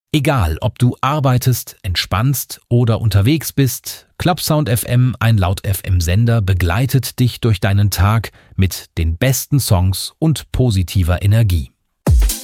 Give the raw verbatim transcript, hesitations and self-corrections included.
Egal, ob du arbeitest, entspannst oder unterwegs bist, Clubsound F M, ein Laut-F M-Sender, begleitet dich durch deinen Tag mit den besten Songs und positiver Energie.